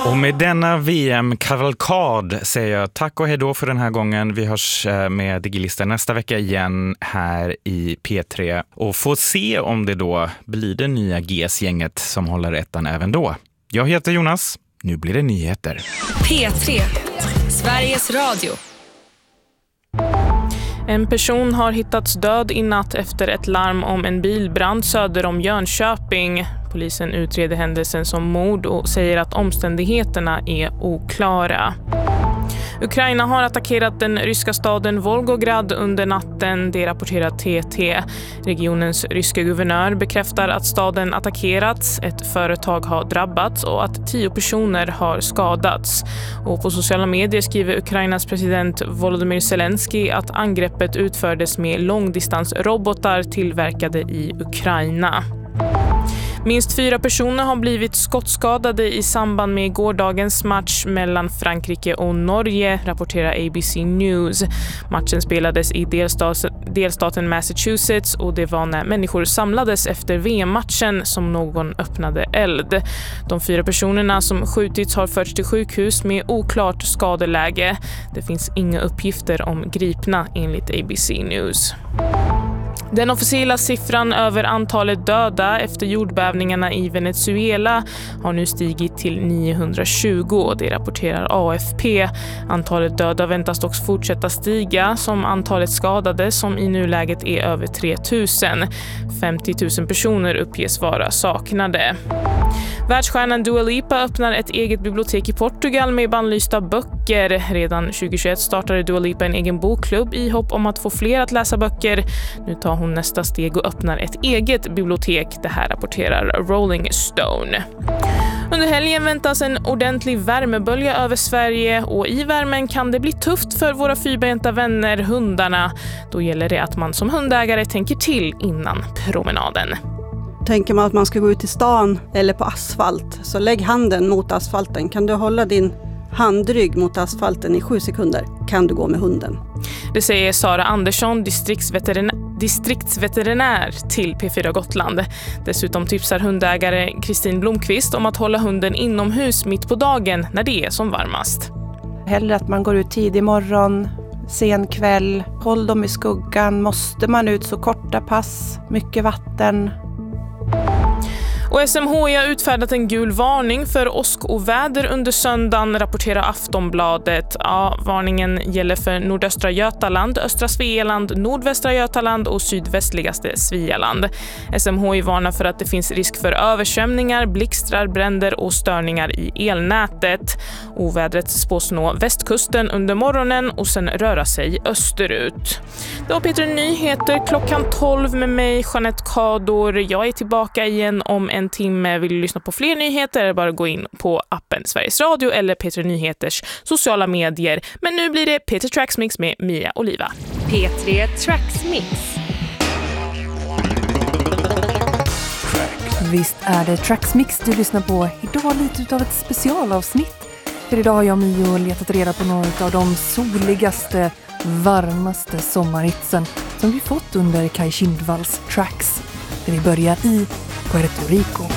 Och med denna VM-kavalkad säger jag tack och hej då för den här gången. Vi hörs med Digilisten nästa vecka igen här i P3. Och får se om det då blir det nya GS-gänget som håller ettan även då. Jag heter Jonas. Nu blir det nyheter. P3, Sveriges Radio. En person har hittats död i natt efter ett larm om en bilbrand söder om Jönköping. Polisen utreder händelsen som mord och säger att omständigheterna är oklara. Ukraina har attackerat den ryska staden Volgograd under natten, det rapporterar TT. Regionens ryska guvernör bekräftar att staden attackerats, ett företag har drabbats och att 10 personer har skadats. Och på sociala medier skriver Ukrainas president Volodymyr Zelensky att angreppet utfördes med långdistansrobotar tillverkade i Ukraina. Minst 4 personer har blivit skottskadade i samband med gårdagens match mellan Frankrike och Norge, rapporterar ABC News. Matchen spelades i delstaten Massachusetts och det var när människor samlades efter VM-matchen som någon öppnade eld. De 4 personerna som skjutits har förts till sjukhus med oklart skadeläge. Det finns inga uppgifter om gripna enligt ABC News. Den officiella siffran över antalet döda efter jordbävningarna i Venezuela har nu stigit till 920, det rapporterar AFP. Antalet döda väntas dock fortsätta stiga som antalet skadade som i nuläget är över 3000. 50 000 personer uppges vara saknade. Världsstjärnan Dua Lipa öppnar ett eget bibliotek i Portugal med bannlysta böcker. Redan 2021 startade Dua Lipa en egen bokklubb i hopp om att få fler att läsa böcker. Nu tar hon nästa steg och öppnar ett eget bibliotek. Det här rapporterar Rolling Stone. Under helgen väntas en ordentlig värmebölja över Sverige och i värmen kan det bli tufft för våra fyrbenta vänner hundarna. Då gäller det att man som hundägare tänker till innan promenaden. Tänker man att man ska gå ut i stan eller på asfalt, så lägg handen mot asfalten. Kan du hålla din handrygg mot asfalten i 7 sekunder kan du gå med hunden. Det säger Sara Andersson, distriktsveterinär till P4 Gotland. Dessutom tipsar hundägare Kristin Blomqvist om att hålla hunden inomhus mitt på dagen när det är som varmast. Hellre att man går ut tidig morgon, sen kväll, håll dem i skuggan. Måste man ut så korta pass, mycket vatten. Och SMHI har utfärdat en gul varning för åskoväder under söndagen, rapporterar Aftonbladet. Ja, varningen gäller för nordöstra Götaland, östra Svealand, nordvästra Götaland och sydvästligaste Svealand. SMHI varnar för att det finns risk för översvämningar, blixtrar, bränder och störningar i elnätet. Ovädret spås nå västkusten under morgonen och sen röra sig österut. Det var Peter Nyheter klockan 12 med mig, Jeanette Kador. Jag är tillbaka igen om en timme. Vill du lyssna på fler nyheter, bara gå in på appen Sveriges Radio eller P3 Nyheters sociala medier. Men nu blir det P3 Tracks Mix med Mia Oliva. P3 Tracks Mix. Visst är det Tracks Mix du lyssnar på. Idag lite utav ett specialavsnitt. För idag har jag och Mio letat reda på några av de soligaste, varmaste sommarhitsen som vi fått under Kai Kindvalls Tracks. Där vi börjar i Puerto Rico.